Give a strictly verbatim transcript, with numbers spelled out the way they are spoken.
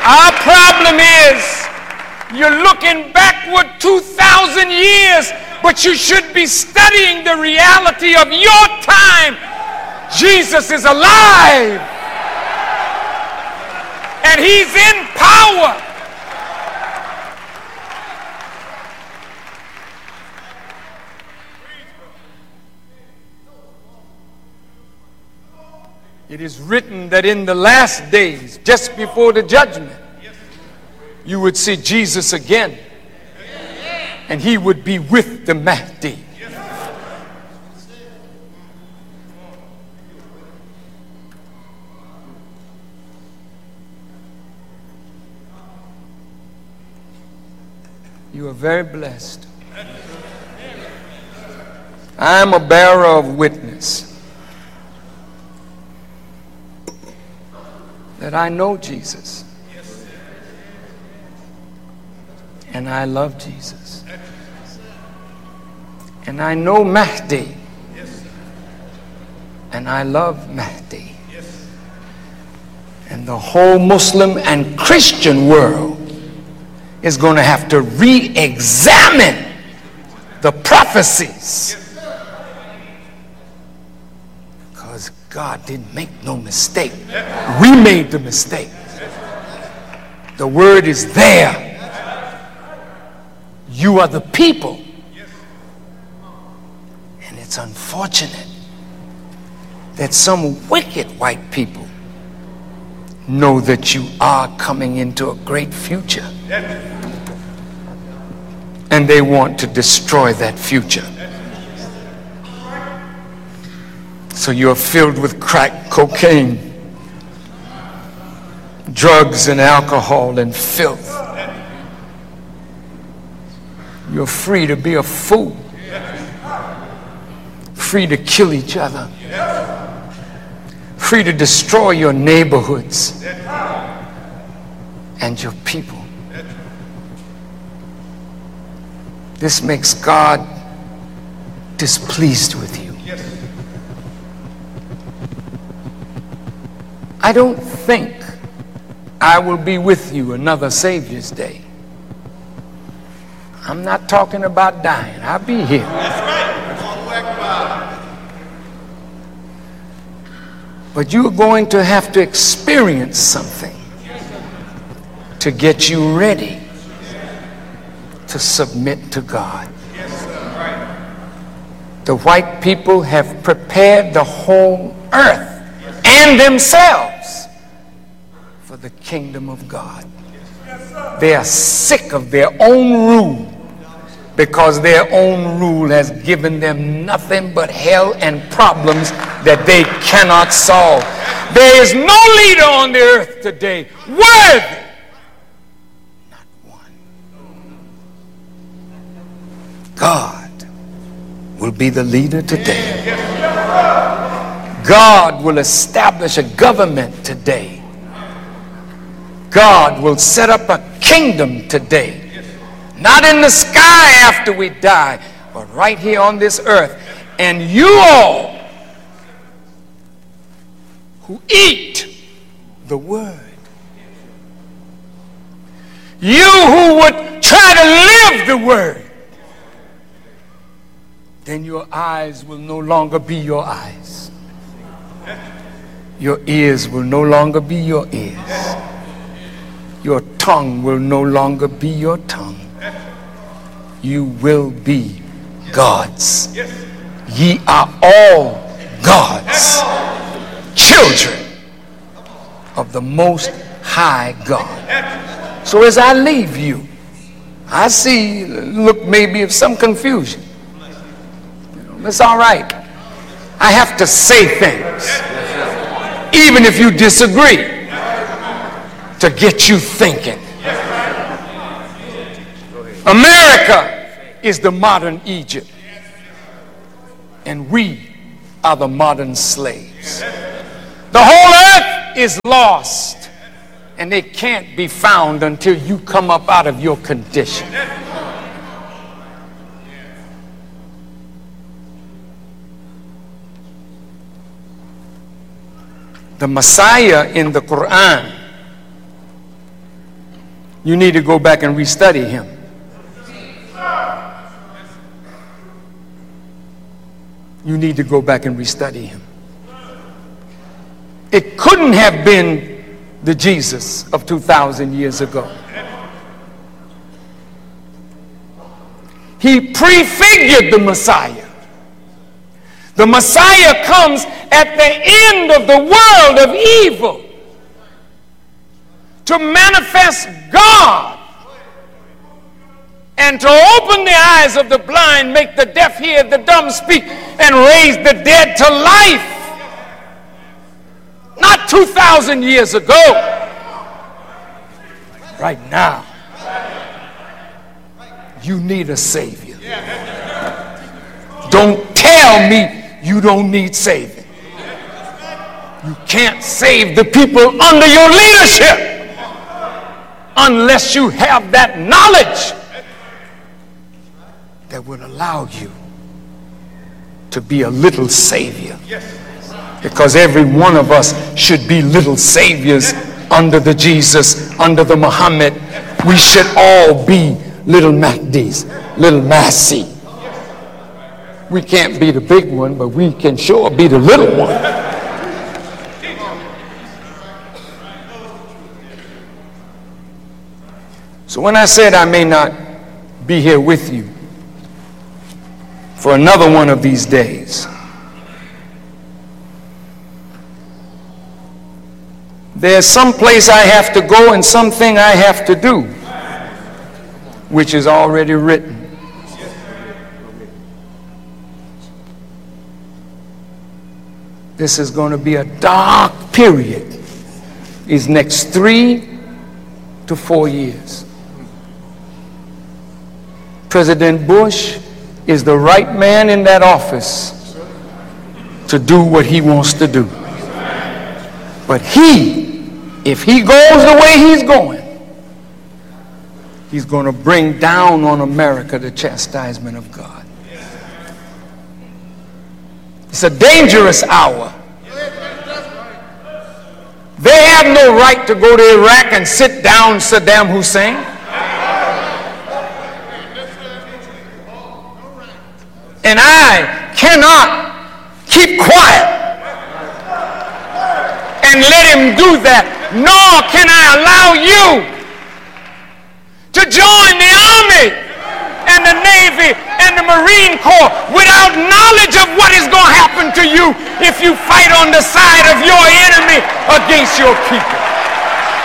Our problem is you're looking backward two thousand years, but you should be studying the reality of your time. Jesus is alive, and he's in power. It is written that in the last days, just before the judgment, you would see Jesus again, and he would be with the Mahdi. You are very blessed. I am a bearer of witness that I know Jesus, and I love Jesus, and I know Mahdi, and I love Mahdi, and the whole Muslim and Christian world is going to have to re-examine the prophecies, because God didn't make no mistake. We made the mistake. The word is there. You are the people. And it's unfortunate that some wicked white people know that you are coming into a great future. And they want to destroy that future. So you're filled with crack cocaine, drugs and alcohol and filth. You're free to be a fool, free to kill each other, free to destroy your neighborhoods and your people. This makes God displeased with you. I don't think I will be with you another Savior's Day. I'm not talking about dying. I'll be here. But you're going to have to experience something to get you ready to submit to God. The white people have prepared the whole earth and themselves for the kingdom of God. They are sick of their own rule, because their own rule has given them nothing but hell and problems that they cannot solve. There is no leader on the earth today worthy. Not one. God will be the leader today. God will establish a government today. God will set up a kingdom today. Not in the sky after we die, but right here on this earth. And you all who eat the word, you who would try to live the word, then your eyes will no longer be your eyes. Your ears will no longer be your ears. Your tongue will no longer be your tongue. You will be God's. Ye are all God's children of the Most High God. So as I leave you, I see, look, maybe of some confusion. It's all right. I have to say things, even if you disagree, to get you thinking. America is the modern Egypt, and we are the modern slaves. The whole earth is lost, and it can't be found until you come up out of your condition. The Messiah in the Quran You need to go back and restudy him. You need to go back and restudy him. It couldn't have been the Jesus of two thousand years ago. He prefigured the Messiah. The Messiah comes at the end of the world of evil to manifest God and to open the eyes of the blind, make the deaf hear, the dumb speak, and raise the dead to life. Not two thousand years ago. Right now. You need a Savior. Don't tell me you don't need saving. You can't save the people under your leadership unless you have that knowledge that will allow you to be a little Savior. Because every one of us should be little saviors under the Jesus, under the Muhammad. We should all be little Mahdis, little Masih. We can't be the big one, but we can sure be the little one. So when I said I may not be here with you for another one of these days, there's some place I have to go and something I have to do, which is already written. This is going to be a dark period. These next three to four years. President Bush is the right man in that office to do what he wants to do. But he, if he goes the way he's going, he's going to bring down on America the chastisement of God. It's a dangerous hour. They have no right to go to Iraq and sit down Saddam Hussein. And I cannot keep quiet and let him do that, nor can I allow you to join the Army and the Navy and the Marine Corps without knowledge of what is going to happen to you if you fight on the side of your enemy against your people.